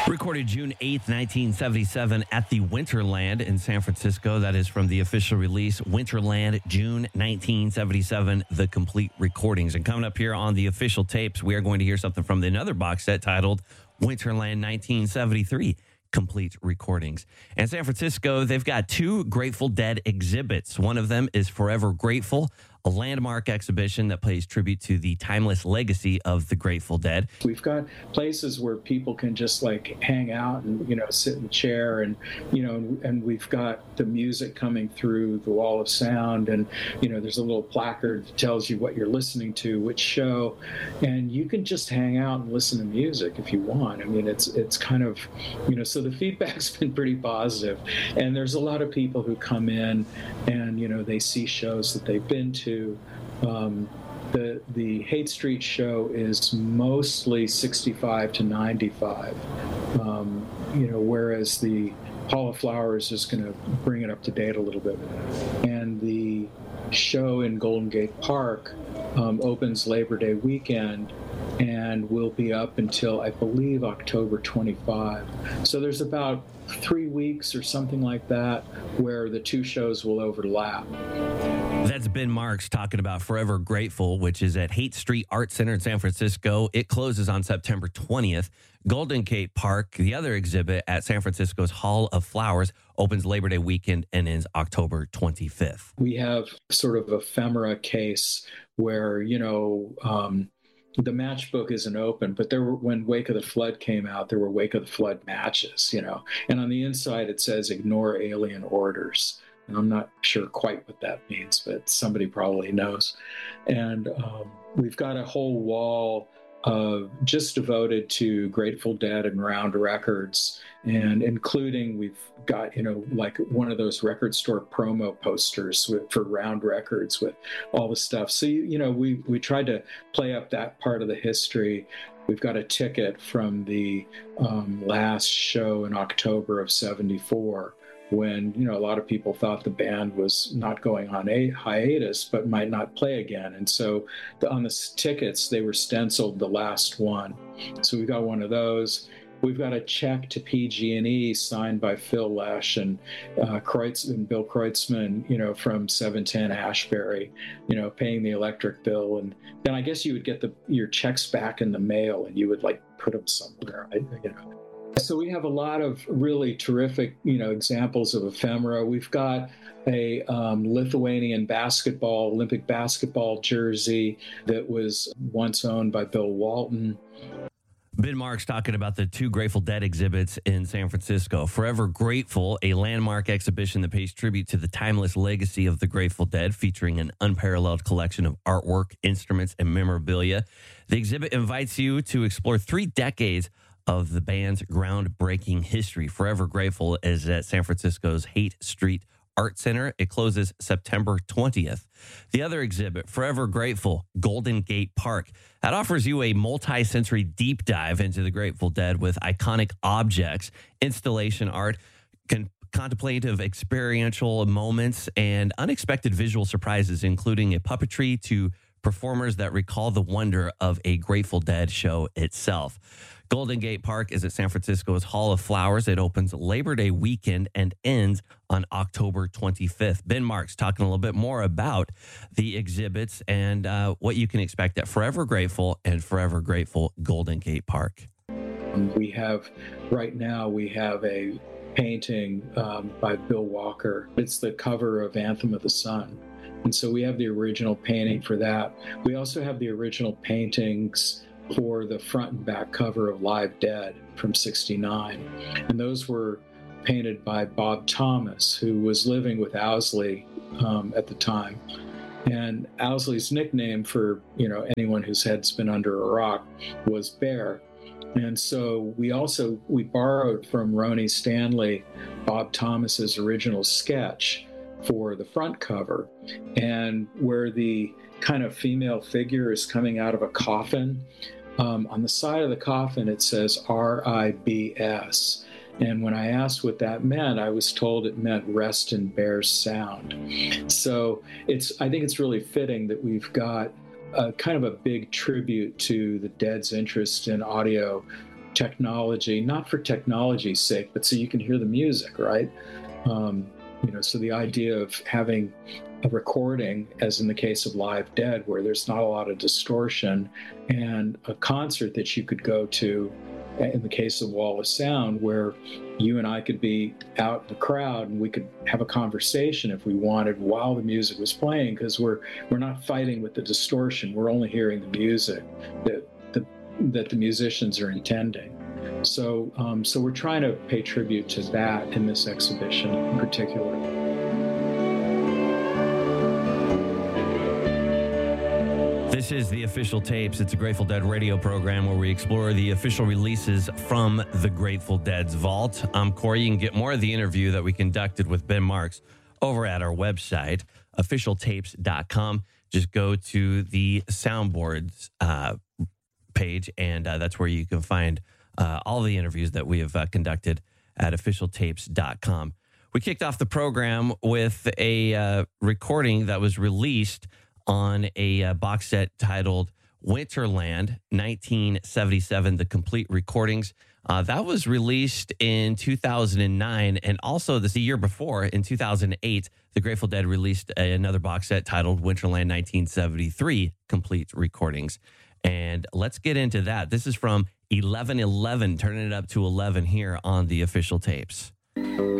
Recorded June 8th, 1977 at the Winterland in San Francisco. That is from the official release, Winterland, June 1977, the complete recordings. And coming up here on the official tapes, we are going to hear something from another box set titled Winterland 1973. Complete recordings. And San Francisco, they've got two Grateful Dead exhibits. One of them is Forever Grateful, a landmark exhibition that pays tribute to the timeless legacy of the Grateful Dead. We've got places where people can just like hang out and, sit in a chair and, and we've got the music coming through the wall of sound and, there's a little placard that tells you what you're listening to, which show, and you can just hang out and listen to music if you want. I mean, it's kind of, so the feedback's been pretty positive, and there's a lot of people who come in and, they see shows that they've been to. The Haight Street show is mostly 65 to 95, whereas the Hall of Flowers is going to bring it up to date a little bit. And the show in Golden Gate Park opens Labor Day weekend and will be up until, I believe, October 25. So there's about 3 weeks or something like that where the two shows will overlap. That's Ben Marks talking about Forever Grateful, which is at Haight Street Art Center in San Francisco. It closes on September 20th. Golden Gate Park, the other exhibit at San Francisco's Hall of Flowers, opens Labor Day weekend and ends October 25th. We have sort of ephemera case where, the matchbook isn't open, but when Wake of the Flood came out, there were Wake of the Flood matches, and on the inside it says ignore alien orders. And I'm not sure quite what that means, but somebody probably knows. And we've got a whole wall just devoted to Grateful Dead and Round Records, and including we've got, like one of those record store promo posters for Round Records with all the stuff. So, we tried to play up that part of the history. We've got a ticket from the last show in October of 74 when, a lot of people thought the band was not going on a hiatus, but might not play again. And so on the tickets, they were stenciled the last one. So we got one of those. We've got a check to PG&E signed by Phil Lesh and Bill Kreutzmann, from 710 Ashbury, paying the electric bill. And then I guess you would get your checks back in the mail and you would put them somewhere, So we have a lot of really terrific, examples of ephemera. We've got a Lithuanian Olympic basketball jersey that was once owned by Bill Walton. Ben Marks talking about the two Grateful Dead exhibits in San Francisco. Forever Grateful, a landmark exhibition that pays tribute to the timeless legacy of the Grateful Dead, featuring an unparalleled collection of artwork, instruments, and memorabilia. The exhibit invites you to explore 3 decades of the band's groundbreaking history. Forever Grateful is at San Francisco's Haight Street Art Center. It closes September 20th. The other exhibit, Forever Grateful, Golden Gate Park, that offers you a multi-sensory deep dive into the Grateful Dead with iconic objects, installation art, contemplative experiential moments, and unexpected visual surprises, including a puppetry to performers that recall the wonder of a Grateful Dead show itself. Golden Gate Park is at San Francisco's Hall of Flowers. It opens Labor Day weekend and ends on October 25th. Ben Marks talking a little bit more about the exhibits and what you can expect at Forever Grateful and Forever Grateful Golden Gate Park. Right now we have a painting by Bill Walker. It's the cover of Anthem of the Sun. And so we have the original painting for that. We also have the original paintings for the front and back cover of Live Dead from '69. And those were painted by Bob Thomas, who was living with Owsley at the time. And Owsley's nickname for, anyone whose head's been under a rock was Bear. And so we borrowed from Ronnie Stanley, Bob Thomas's original sketch for the front cover, and where the kind of female figure is coming out of a coffin. On the side of the coffin, it says RIBS. And when I asked what that meant, I was told it meant rest in Bear's sound. So I think it's really fitting that we've got kind of a big tribute to the Dead's interest in audio technology, not for technology's sake, but so you can hear the music, right? So the idea of having a recording, as in the case of Live Dead, where there's not a lot of distortion, and a concert that you could go to, in the case of Wall of Sound, where you and I could be out in the crowd and we could have a conversation if we wanted while the music was playing, because we're not fighting with the distortion. We're only hearing the music that the musicians are intending. So we're trying to pay tribute to that in this exhibition in particular. This is The Official Tapes. It's a Grateful Dead radio program where we explore the official releases from the Grateful Dead's vault. I'm Corey. You can get more of the interview that we conducted with Ben Marks over at our website, officialtapes.com. Just go to the soundboards page, and that's where you can find all the interviews that we have conducted at officialtapes.com. We kicked off the program with a recording that was released on a box set titled Winterland 1977, The Complete Recordings. That was released in 2009, and also the year before, in 2008, the Grateful Dead released another box set titled Winterland 1973, Complete Recordings. And let's get into that. This is from 11/11, turning it up to 11 here on The Official Tapes.